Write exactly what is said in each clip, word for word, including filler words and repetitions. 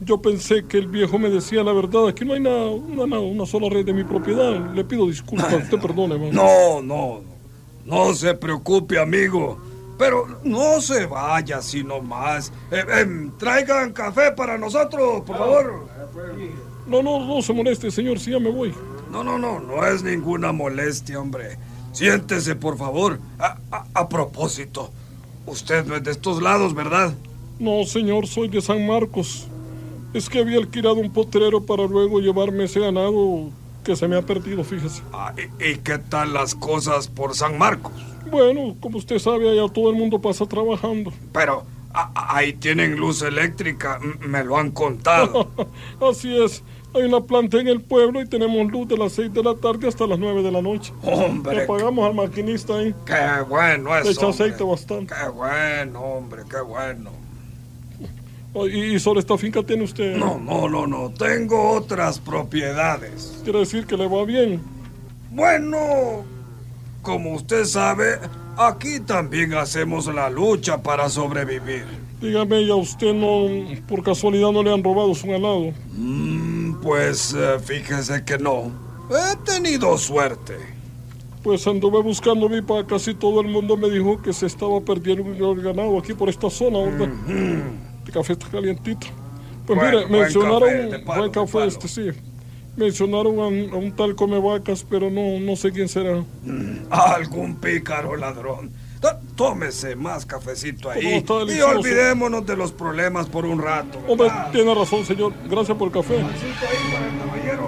Yo pensé que el viejo me decía la verdad. Aquí no hay nada, una, una sola red de mi propiedad. Le pido disculpas, usted perdone, man. No, no, no, no se preocupe, amigo. Pero no se vaya así nomás. Eh, eh, traigan café para nosotros, por favor. No, no, no se moleste, señor, si ya me voy. No, no, no, no es ninguna molestia, hombre. Siéntese, por favor. A, a, a propósito, usted no es de estos lados, ¿verdad? No, señor, soy de San Marcos. Es que había alquilado un potrero para luego llevarme ese ganado que se me ha perdido, fíjese. Ah, ¿y, ¿Y qué tal las cosas por San Marcos? Bueno, como usted sabe, allá todo el mundo pasa trabajando. Pero a, a, ahí tienen luz eléctrica, me lo han contado. Así es. Hay una planta en el pueblo y tenemos luz de las seis de la tarde hasta las nueve de la noche. Hombre. Le pagamos al maquinista ahí. Qué bueno es, Le echa hombre. aceite bastante. Qué bueno, hombre, qué bueno. ¿Y sobre esta finca tiene usted? No, no, no, no. Tengo otras propiedades. ¿Quiere decir que le va bien? Bueno, como usted sabe, aquí también hacemos la lucha para sobrevivir. Dígame, ¿y a usted no, por casualidad, no le han robado su ganado? Mm, pues eh, fíjese que no. He tenido suerte. Pues anduve buscando mi para casi todo el mundo me dijo que se estaba perdiendo el ganado aquí por esta zona, ¿verdad? Mm-hmm. El café está calientito. Pues Bueno, mire, mencionaron buen café, de palo, buen de café palo. este, sí. Mencionaron a, un- a un tal come vacas, pero no, no sé quién será. Mm, algún pícaro ladrón. Tó- Tómese más cafecito Oh, ahí está y delicioso. olvidémonos de los problemas por un rato. Hombre, ¿verdad? tiene razón, señor. Gracias por el café. Cafecito ahí para el caballero.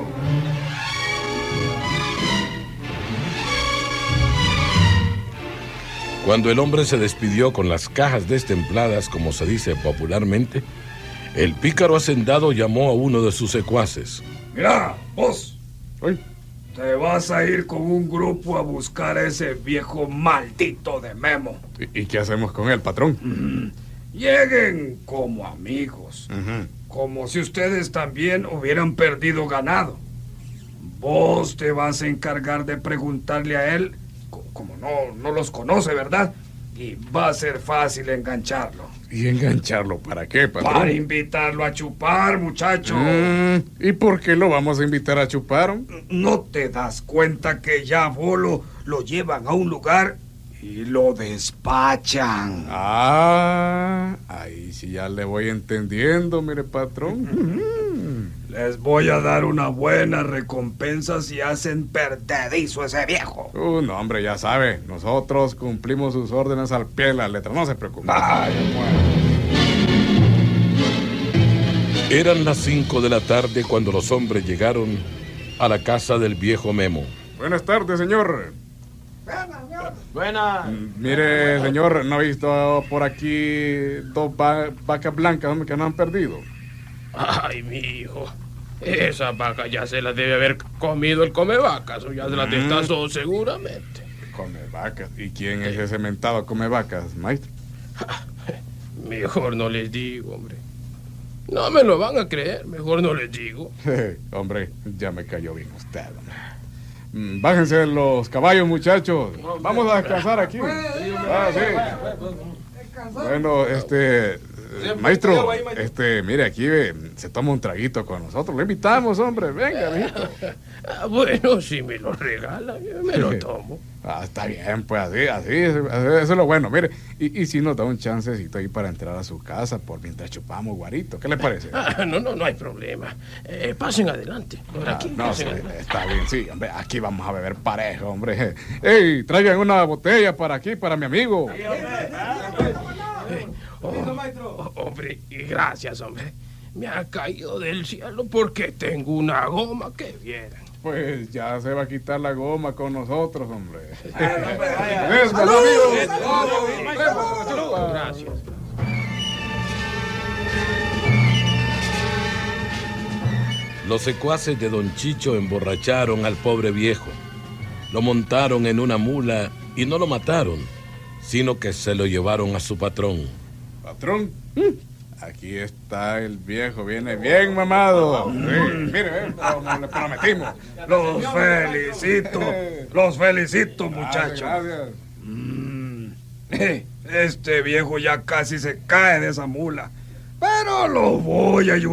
Cuando el hombre se despidió con las cajas destempladas, como se dice popularmente, el pícaro hacendado llamó a uno de sus secuaces. Mira, vos, Ay, te vas a ir con un grupo a buscar a ese viejo maldito de Memo. ¿y, y qué hacemos con él, patrón? Lleguen como amigos, Ujú. como si ustedes también hubieran perdido ganado. Vos te vas a encargar de preguntarle a él, co- como no, no los conoce, ¿verdad? Y va a ser fácil engancharlo. ¿Y engancharlo para qué, patrón? Para invitarlo a chupar, muchacho. Mm, ¿y por qué lo vamos a invitar a chupar? ¿No te das cuenta que ya a Bolo lo llevan a un lugar y lo despachan? Ah, ahí sí ya le voy entendiendo, mire, patrón. Les voy a dar una buena recompensa si hacen perdedizo a ese viejo. Uh, no, hombre, ya sabe, nosotros cumplimos sus órdenes al pie de la letra, no se preocupe. Ay, Eran las cinco de la tarde cuando los hombres llegaron a la casa del viejo Memo. Buenas tardes, señor. Buena. Mm, Mire, señor, ¿no ha visto por aquí dos va- vacas blancas, hombre, que no han perdido? Ay, mi hijo. Esa vaca ya se la debe haber comido el come vacas o ya se la destazó seguramente. Come vacas. ¿Y quién es ese mentado come vacas, maestro? Mejor no les digo, hombre. No me lo van a creer, mejor no les digo. Hombre, ya me cayó bien usted, hombre. Mm, Bájense los caballos, muchachos. Vamos a descansar aquí. Ah, sí. Bueno, este... eh, Maestro, este, mire, aquí eh, se toma un traguito con nosotros. Lo invitamos, hombre. Venga, mijito. Ah, bueno, si me lo regalan, yo me lo tomo. Ah, está bien, pues así, así, eso eso es lo bueno. Mire, y, y si nos da un chancecito ahí para entrar a su casa por mientras chupamos, guarito. ¿Qué le parece? Ah, no, no, no hay problema. Eh, pasen adelante. Por Ah, aquí, no, sí, pasen adelante. está bien, sí, hombre, aquí vamos a beber parejo, hombre. Ey, traigan una botella para aquí, para mi amigo. Oh, oh, hombre, y gracias, hombre. Me ha caído del cielo porque tengo una goma que vieran. Pues ya se va a quitar la goma con nosotros, hombre. ¡Salud, amigos! Gracias. Los secuaces de Don Chicho emborracharon al pobre viejo. Lo montaron en una mula y no lo mataron, sino que se lo llevaron a su patrón. Patrón, aquí está el viejo, viene bien mamado. Sí, mire, eh, como le prometimos. Los felicito, los felicito, muchachos. Gracias. Mm, este viejo ya casi se cae de esa mula, pero lo voy a ayudar.